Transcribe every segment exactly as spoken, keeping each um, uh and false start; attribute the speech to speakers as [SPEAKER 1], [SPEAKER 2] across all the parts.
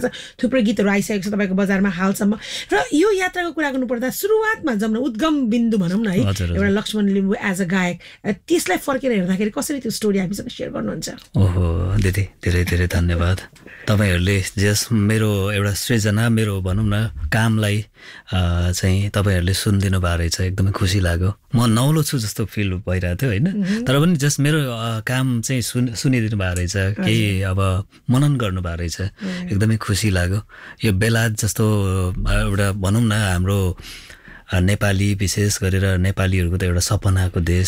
[SPEAKER 1] छ थुप्रै गीतहरू आइसकेको छ तपाईँको बजारमा हालसम्म र यो यात्राको कुरा गर्नुपर्दा सुरुवातमा जम्न उद्गम बिन्दु भनौँ न है एउटा लक्ष्मण लिम्बू एज अ गायक त्यसलाई फर्केर हेर्दाखेरि कसरी त्यो स्टोरी हामीसँग सेयर गर्नुहुन्छ?
[SPEAKER 2] ओहो दिदी धेरै धेरै धन्यवाद तपाईँहरूले जस मेरो एउटा सृजना मेरो भनौँ न कामलाई चाहिँ तपाईँहरूले सुनिदिनु भएको रहेछ एकदमै खुसी लाग्यो म नौलो छु जस्तो फिल भइरहेको थियो होइन तर पनि जस मेरो काम चाहिँ सुन सुनिदिनु भएको रहेछ केही अब मनन गर्नु भएको रहेछ एकदमै खुसी लाग्यो यो बेलायत जस्तो एउटा भनौँ न हाम्रो नेपाली विशेष गरेर नेपालीहरूको त एउटा सपनाको देश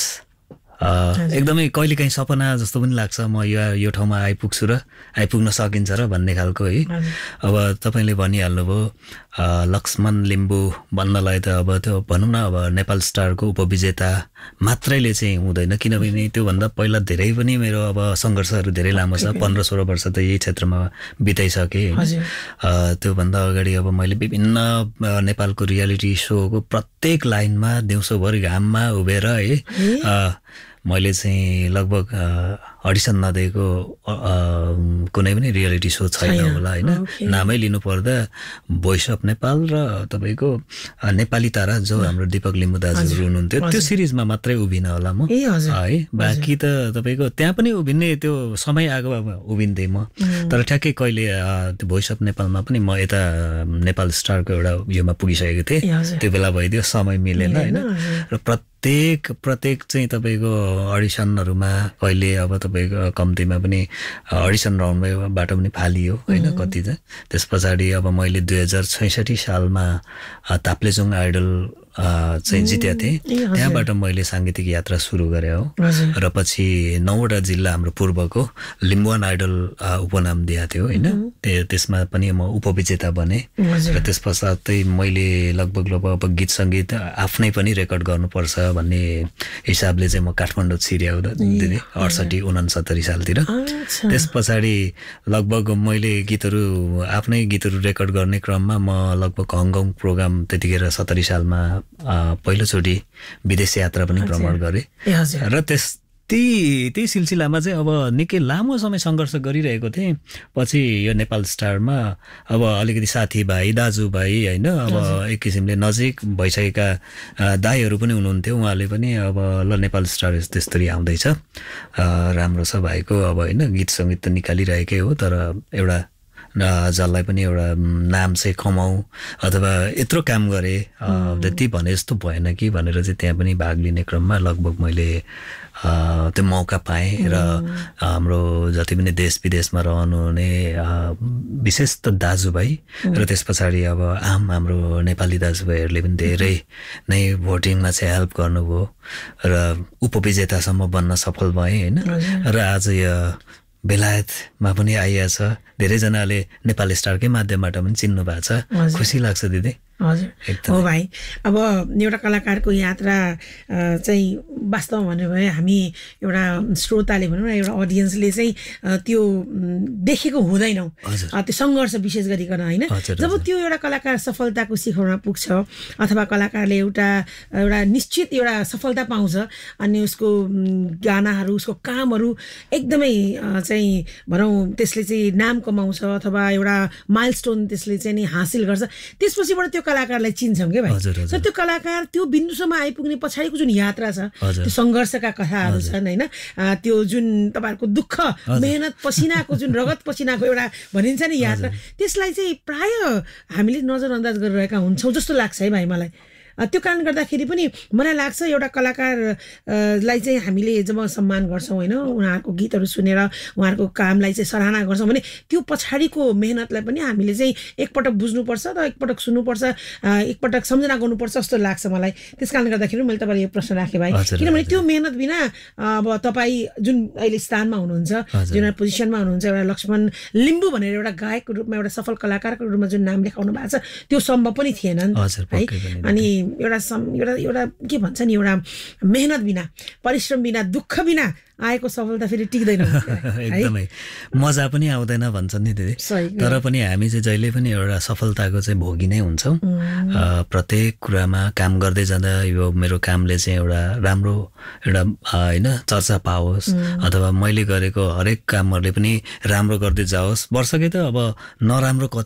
[SPEAKER 2] एकदमै कहिलेकाहीँ सपना जस्तो पनि लाग्छ म यो यो ठाउँमा आइपुग्छु र आइपुग्न सकिन्छ र भन्ने खालको है अब तपाईँले भनिहाल्नुभयो लक्ष्मण लिम्बू भन्नलाई त अब त्यो भनौँ न अब नेपाल स्टारको उपविजेता मात्रैले चाहिँ हुँदैन किनभने त्योभन्दा पहिला धेरै पनि मेरो अब सङ्घर्षहरू धेरै लामो छ पन्ध्र सोह्र वर्ष त यही क्षेत्रमा बिताइसकेँ त्योभन्दा अगाडि अब मैले विभिन्न नेपालको रियालिटी सोको प्रत्येक लाइनमा दिउँसोभरि घाममा उभिएर है मैले चाहिँ लगभग अडिसन नदिएको कुनै पनि रियालिटी सो छैन होला होइन नामै लिनु पर्दा भोइस अफ नेपाल र तपाईँको नेपाली तारा जो हाम्रो दीपक लिम्बू दाजुहरू हुनुहुन्थ्यो त्यो सिरिजमा मात्रै उभिन होला म है बाँकी त तपाईँको त्यहाँ पनि उभिने त्यो समय आएको उभिन्थेँ म तर ठ्याक्कै कहिले त्यो भोइस अफ नेपालमा पनि म यता नेपाल स्टारको एउटा योमा पुगिसकेको थिएँ त्यो बेला भइदियो समय मिलेन होइन र प्रत्येक प्रत्येक चाहिँ तपाईँको अडिसनहरूमा कहिले अब तपाईँको कम्तीमा पनि अडिसन राउन्डबाट पनि फालियो होइन कति त त्यस पछाडि अब मैले दुई हजार छैसठी सालमा ताप्लेजुङ आइडल चाहिँ जितेको थिएँ त्यहाँबाट मैले साङ्गीतिक यात्रा सुरु गरेँ हो र पछि नौवटा जिल्ला हाम्रो पूर्वको लिम्बुवान आइडल उपनाम दिएको थियो होइन त्यसमा पनि म उपविजेता बने र त्यस पश्चातै मैले लगभग लगभग अब गीत सङ्गीत आफ्नै पनि रेकर्ड गर्नुपर्छ भन्ने हिसाबले चाहिँ म काठमाडौँ छिर्याउ दिने अडसठी उनासत्तरी सालतिर त्यस पछाडि लगभग मैले गीतहरू आफ्नै गीतहरू रेकर्ड गर्ने क्रममा म लगभग हङकङ प्रोग्राम त्यतिखेर सत्तरी सालमा पहिलोचोटि विदेश यात्रा पनि भ्रमण गरेँ र त्यस त्यही त्यही सिलसिलामा चाहिँ अब निकै लामो समय सङ्घर्ष गरिरहेको थिएँ पछि यो नेपाल स्टारमा अब अलिकति साथीभाइ दाजुभाइ होइन अब एक किसिमले नजिक भइसकेका दाईहरू पनि हुनुहुन्थ्यो उहाँले पनि अब ल नेपाल स्टार त्यस्तरी आउँदैछ राम्रो छ भाइको अब होइन गीत सङ्गीत त निकालिरहेकै हो तर एउटा जसलाई पनि एउटा नाम चाहिँ कमाऊ अथवा यत्रो काम गरेँ त्यति भने जस्तो भएन कि भनेर चाहिँ त्यहाँ पनि भाग लिने क्रममा लगभग मैले त्यो मौका पाएँ र हाम्रो जति पनि देश विदेशमा रहनुहुने विशेष त दाजुभाइ र त्यस पछाडि अब आम हाम्रो नेपाली दाजुभाइहरूले पनि धेरै नै भोटिङमा चाहिँ हेल्प गर्नुभयो र उपविजेतासम्म बन्न सफल भएँ होइन र आज यो बेलायतमा पनि आइएको छ धेरैजनाले नेपाल स्टारकै माध्यमबाट पनि चिन्नु भएको छ खुसी लाग्छ दिदी
[SPEAKER 1] हजुर हो भाइ अब एउटा कलाकारको यात्रा चाहिँ वास्तवमा भन्नु भयो हामी एउटा श्रोताले भनौँ न एउटा अडियन्सले चाहिँ त्यो देखेको हुँदैनौँ त्यो सङ्घर्ष विशेष गरिकन होइन जब त्यो एउटा कलाकार सफलताको शिखरमा पुग्छ अथवा कलाकारले एउटा एउटा निश्चित एउटा सफलता पाउँछ अनि उसको गानाहरू उसको कामहरू एकदमै चाहिँ भनौँ त्यसले चाहिँ नाम कमाउँछ अथवा एउटा माइलस्टोन त्यसले चाहिँ नि हासिल गर्छ त्यसपछिबाट त्यो कलाकारलाई चिन्छौँ के भाइ सो त्यो कलाकार त्यो बिन्दुसम्म आइपुग्ने पछाडिको जुन यात्रा छ त्यो सङ्घर्षका कथाहरू छन् होइन त्यो जुन तपाईँहरूको दुःख मेहनत पसिनाको जुन रगत पसिनाको एउटा भनिन्छ नि यात्रा त्यसलाई चाहिँ प्राय हामीले नजरअन्दाज गरिरहेका हुन्छौँ जस्तो लाग्छ है भाइ मलाई त्यो कारणले गर्दाखेरि पनि मलाई लाग्छ एउटा कलाकारलाई चाहिँ हामीले जब सम्मान गर्छौँ होइन उहाँहरूको गीतहरू सुनेर उहाँहरूको कामलाई चाहिँ सराहना गर्छौँ भने त्यो पछाडिको मेहनतलाई पनि हामीले चाहिँ एकपटक बुझ्नुपर्छ र एकपटक सुन्नुपर्छ एकपटक सम्झना गर्नुपर्छ जस्तो लाग्छ मलाई त्यस कारणले गर्दाखेरि मैले तपाईँलाई यो प्रश्न राखेँ भाइ किनभने त्यो मेहनत बिना अब तपाईँ जुन अहिले स्थानमा हुनुहुन्छ जुन पोजिसनमा हुनुहुन्छ एउटा लक्ष्मण लिम्बू भनेर एउटा गायकको रूपमा एउटा सफल कलाकारको रूपमा जुन नाम लेखाउनु भएको छ त्यो सम्भव पनि थिएन नि है अनि एउटा एउटा एउटा के भन्छ नि एउटा मेहनत बिना परिश्रम बिना दुःख बिना आएको सफलता फेरि टिक्दैन
[SPEAKER 2] एकदमै मजा पनि आउँदैन भन्छ नि दिदी तर पनि हामी चाहिँ जहिले पनि एउटा सफलताको चाहिँ भोगी नै हुन्छौँ प्रत्येक कुरामा काम गर्दै जाँदा यो मेरो कामले चाहिँ एउटा राम्रो एउटा होइन चर्चा पाओस् अथवा मैले गरेको हरेक कामहरूले पनि राम्रो गर्दै जाओस् वर्षकै त अब नराम्रो कति